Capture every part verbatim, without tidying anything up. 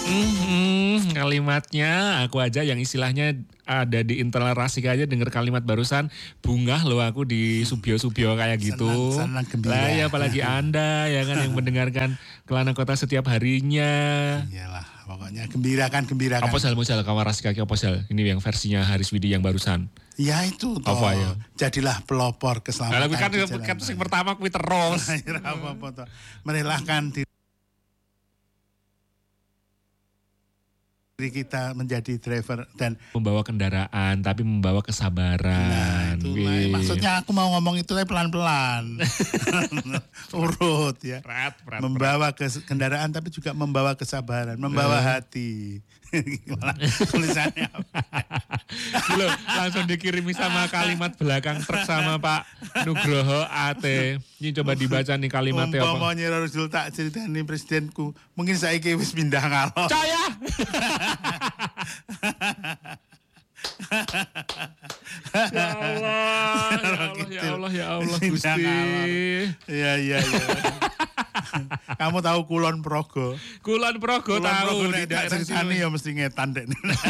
Hmm, kalimatnya aku aja yang istilahnya ada di internal Rasika aja denger kalimat barusan bungah loh aku di Subio-Subio kayak gitu. Senang, senang gembira. Lah ya apalagi Anda ya kan yang mendengarkan Kelana Kota setiap harinya. Iyalah, pokoknya gembirakan gembirakan. Apa sal musal kawan Rasika apa sal? Ini yang versinya Haris Widi yang barusan. Ya itu toh. Apa ya? Jadilah pelopor keselamatan. Kalau kan kan yang pertama kuwi terus. Apa-apa toh. Merelahkan diri kita menjadi driver dan membawa kendaraan tapi membawa kesabaran. Nah, itu maksudnya aku mau ngomong itu pelan-pelan. Urut ya. Prat, prat, membawa ke kendaraan tapi juga membawa kesabaran, membawa uh. hati. Gimana tulisannya apa? Loh, langsung dikirimi sama kalimat belakang truk sama Pak Nugroho A T. Ini coba dibaca nih kalimatnya apa. Umpamanya Rasul tak ceritani presidenku, mungkin saiki wis pindah ngalor. Caya. Ya Allah, ya Allah, ya Allah, Gusti. Iya, iya, iya. Kamu tahu Kulon Progo? Kulon Progo Kulon tahu Progo di daerah sini ya mesti ngetan dek.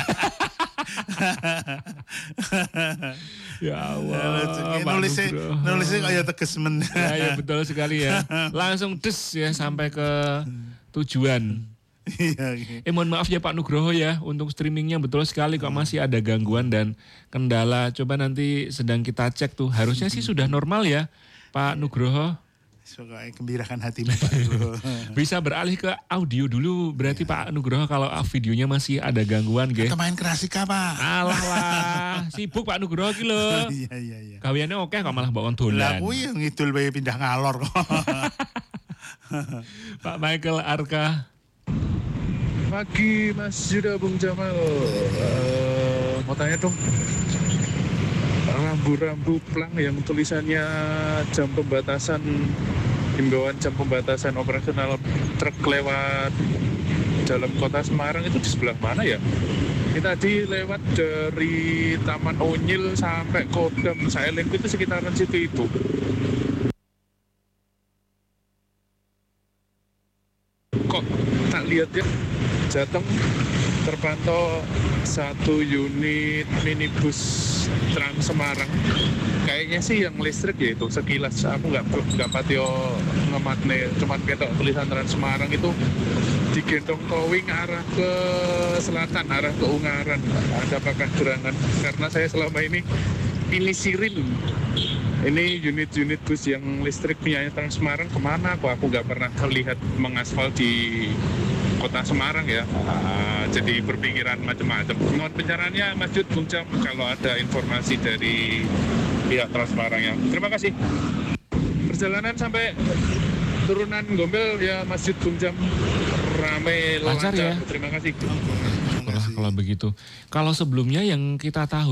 Ya Allah, nulisnya nulisnya kayak teges men. Ya, ya betul sekali ya. Langsung des ya sampai ke tujuan. Eh mohon maaf ya Pak Nugroho ya, untuk streamingnya betul sekali kok masih ada gangguan dan kendala. Coba nanti sedang kita cek tuh. Harusnya sih sudah normal ya Pak Nugroho. Suka gembirakan hatimu Pak Nugroho. Bisa beralih ke audio dulu berarti ya. Pak Nugroho kalau videonya masih ada gangguan ge. Atau main ke Rasika Pak. Alah lah, sibuk Pak Nugroho ki lho. Iya iya iya. Gaweane oke kok malah bawa dolan. Lah kuwi ngidul bae pindah ngalor kok. Pak Michael Arka. Pagi Mas Yuda Bung Jamal, uh, mau tanya dong, rambu-rambu plang yang tulisannya jam pembatasan, himbauan jam pembatasan operasional truk lewat dalam kota Semarang itu di sebelah mana ya? Ini tadi lewat dari Taman Onyil sampai Kodam Sailengku itu sekitaran situ itu. Kok tak lihat ya? Jateng terpantau satu unit minibus Trans Semarang. Kayaknya sih yang listrik ya itu sekilas aku nggak nggak patio ngematne, cuman ketok tulisan Trans Semarang itu digendong towing arah ke selatan, arah ke Ungaran. Ada apakah gerangan? Karena saya selama ini pilih Sirin. Ini unit-unit bus yang listrik punya Trans Semarang kemana? Kok aku nggak pernah terlihat mengaspal di Kota Semarang ya, uh, jadi berpikiran macam-macam. Mohon pencerahannya Mas Jud Bung Jam kalau ada informasi dari pihak Trans Semarang ya. Terima kasih. Perjalanan sampai turunan Gombel ya Mas Jud Bung Jam rame lancar ya. Terima kasih. Wah, kalau begitu, kalau sebelumnya yang kita tahu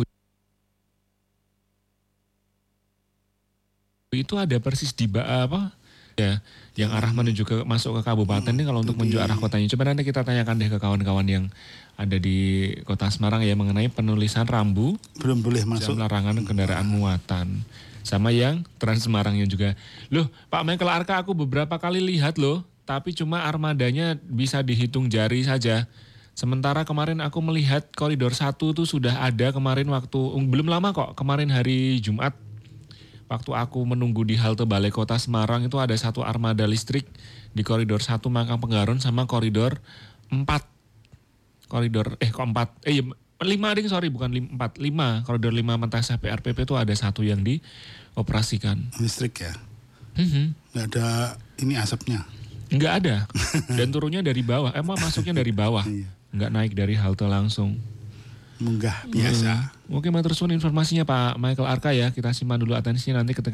itu ada persis di apa? Ya, yang arah menuju ke masuk ke kabupaten ini kalau untuk menuju arah kotanya. Coba nanti kita tanyakan deh ke kawan-kawan yang ada di Kota Semarang ya mengenai penulisan rambu belum boleh masuk larangan kendaraan muatan. Sama yang Trans Semarang yang juga. Loh, Pak Michael Arka aku beberapa kali lihat loh, tapi cuma armadanya bisa dihitung jari saja. Sementara kemarin aku melihat koridor satu tuh sudah ada kemarin waktu belum lama kok, kemarin hari Jumat. Waktu aku menunggu di halte Balai Kota Semarang itu ada satu armada listrik di koridor satu Mangkang Penggaron sama koridor empat. Koridor, eh kok empat, eh lima ding sorry bukan empat, lima. Koridor lima Mentasah P R P P itu ada satu yang dioperasikan. Listrik ya? Mm-hmm. Nggak ada ini asapnya? Nggak ada, dan turunnya dari bawah, emang masuknya dari bawah. Nggak naik dari halte langsung. Munggah biasa. Hmm. Oke, matur suwun informasinya Pak Michael Arka ya. Kita simak dulu atensinya nanti ketika